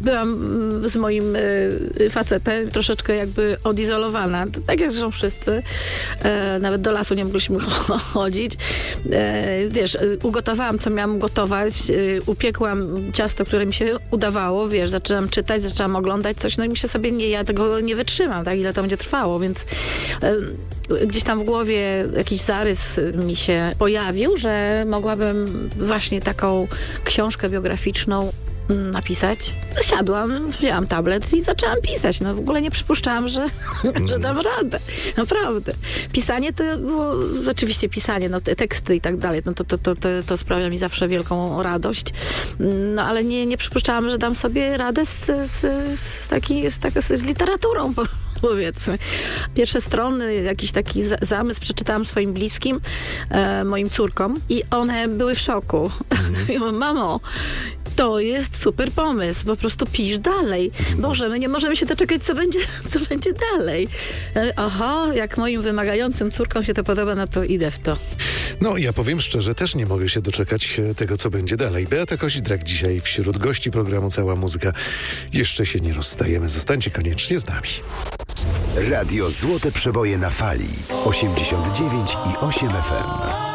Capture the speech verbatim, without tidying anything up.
byłam z moim y, facetem troszeczkę jakby odizolowana. Tak jak zresztą wszyscy. E, nawet do lasu nie mogliśmy chodzić. E, wiesz, ugotowałam, co miałam gotować. E, upiekłam ciasto, które mi się udawało. Wiesz, zaczęłam czytać, zaczęłam oglądać coś, no i mi się sobie nie, ja tego nie wytrzymam, tak, ile to będzie trwało, więc e, gdzieś tam w głowie jakiś zarys mi się pojawił, że mogłabym właśnie taką książkę biograficzną napisać. Zasiadłam, wzięłam tablet i zaczęłam pisać. No w ogóle nie przypuszczałam, że, że dam radę. Naprawdę. Pisanie to było, oczywiście pisanie, no te teksty i tak dalej, no to, to, to, to, to sprawia mi zawsze wielką radość. No ale nie, nie przypuszczałam, że dam sobie radę z, z, z, taki, z, tak, z literaturą, powiedzmy. Pierwsze strony, jakiś taki zamysł przeczytałam swoim bliskim, e, moim córkom i one były w szoku. Mhm. Ja mówię, mamo, to jest super pomysł, po prostu pisz dalej. Boże, my nie możemy się doczekać, co będzie, co będzie dalej. E, aha, jak moim wymagającym córkom się to podoba, no to idę w to. No, ja powiem szczerze, też nie mogę się doczekać tego, co będzie dalej. Beata Kozidrak dzisiaj wśród gości programu Cała Muzyka. Jeszcze się nie rozstajemy. Zostańcie koniecznie z nami. Radio Złote Przeboje na Fali osiemdziesiąt dziewięć i osiem F M.